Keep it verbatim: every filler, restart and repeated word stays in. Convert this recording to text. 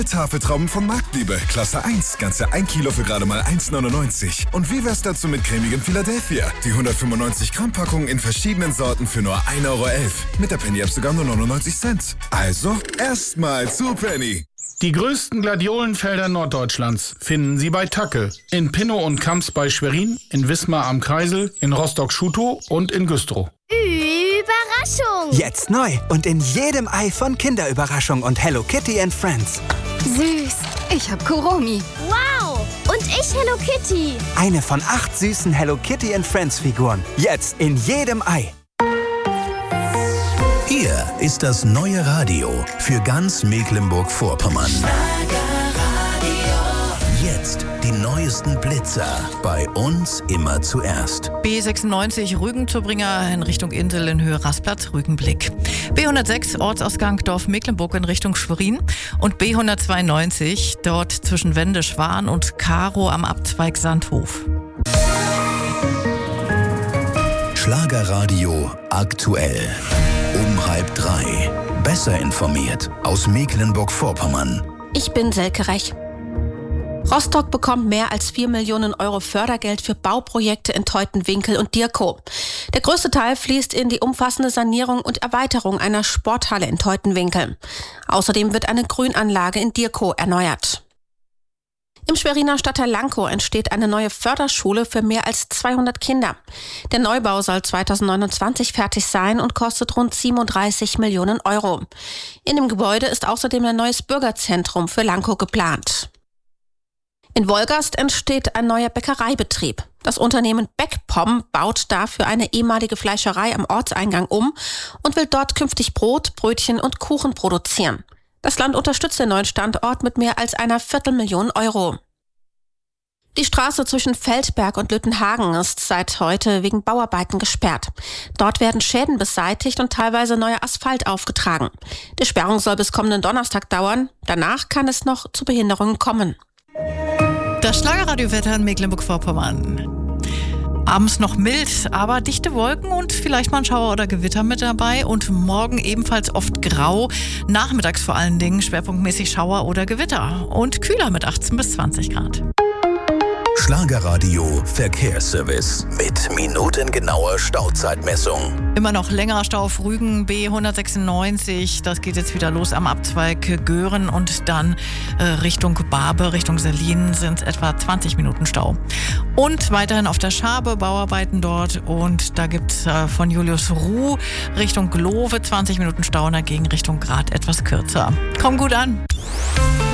Tafeltrauben von Marktliebe, Klasse eins, ganze ein Kilo für gerade mal eins neunundneunzig. Und wie wär's dazu mit cremigem Philadelphia? Die hundertfünfundneunzig Gramm Packung in verschiedenen Sorten für nur ein Euro elf. Mit der Penny App sogar nur neunundneunzig Cent. Also erstmal zu Penny. Die größten Gladiolenfelder Norddeutschlands finden Sie bei Tacke. In Pinnow und Kamps bei Schwerin, in Wismar am Kreisel, in Rostock-Schutow und in Güstrow. Überraschung! Jetzt neu und in jedem Ei von Kinderüberraschung und Hello Kitty and Friends. Süß! Ich hab Kuromi. Wow! Und ich Hello Kitty. Eine von acht süßen Hello Kitty and Friends Figuren. Jetzt in jedem Ei. Hier ist das neue Radio für ganz Mecklenburg-Vorpommern. Jetzt die neuesten Blitzer. Bei uns immer zuerst. B sechsundneunzig Rügen-Turbringer in Richtung Insel in Höhe Rastplatz, Rügenblick. B hundertsechs Ortsausgang Dorf Mecklenburg in Richtung Schwerin. Und B hundertzweiundneunzig dort zwischen Wende Schwan und Karo am Abzweig Sandhof. Schlagerradio aktuell. Um halb drei. Besser informiert aus Mecklenburg-Vorpommern. Ich bin Selke Rech. Rostock bekommt mehr als vier Millionen Euro Fördergeld für Bauprojekte in Teutenwinkel und Dirkow. Der größte Teil fließt in die umfassende Sanierung und Erweiterung einer Sporthalle in Teutenwinkel. Außerdem wird eine Grünanlage in Dirkow erneuert. Im Schweriner Stadtteil Lankow entsteht eine neue Förderschule für mehr als zweihundert Kinder. Der Neubau soll zweitausendneunundzwanzig fertig sein und kostet rund siebenunddreißig Millionen Euro. In dem Gebäude ist außerdem ein neues Bürgerzentrum für Lankow geplant. In Wolgast entsteht ein neuer Bäckereibetrieb. Das Unternehmen Backpom baut dafür eine ehemalige Fleischerei am Ortseingang um und will dort künftig Brot, Brötchen und Kuchen produzieren. Das Land unterstützt den neuen Standort mit mehr als einer Viertelmillion Euro. Die Straße zwischen Feldberg und Lüttenhagen ist seit heute wegen Bauarbeiten gesperrt. Dort werden Schäden beseitigt und teilweise neuer Asphalt aufgetragen. Die Sperrung soll bis kommenden Donnerstag dauern. Danach kann es noch zu Behinderungen kommen. Das Schlagerradiowetter in Mecklenburg-Vorpommern. Abends noch mild, aber dichte Wolken und vielleicht mal ein Schauer oder Gewitter mit dabei. Und morgen ebenfalls oft grau. Nachmittags vor allen Dingen schwerpunktmäßig Schauer oder Gewitter. Und kühler mit achtzehn bis zwanzig Grad. Schlagerradio Verkehrsservice mit minutengenauer Stauzeitmessung. Immer noch längerer Stau auf Rügen, B hundertsechsundneunzig. Das geht jetzt wieder los am Abzweig Göhren und dann äh, Richtung Barbe, Richtung Selin sind etwa zwanzig Minuten Stau. Und weiterhin auf der Schabe Bauarbeiten dort und da gibt es äh, von Julius Ruh Richtung Glove zwanzig Minuten Stau und dagegen Richtung Grad etwas kürzer. Komm gut an.